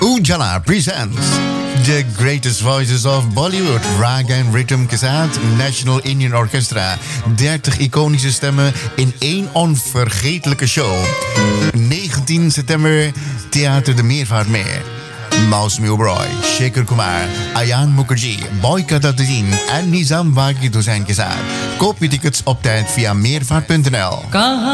Ujala presents The Greatest Voices of Bollywood, Raga en Rhythm के साथ National Indian Orchestra. 30 iconische stemmen in één onvergetelijke show. 19 september, Theater de Meervaartmeer. Maus Milbroy, Shekhar Kumar, Ayan Mukherjee, Boyka Tatuddin en Nizam Wagid Hussain के साथ. Koop je tickets op tijd via meervaart.nl.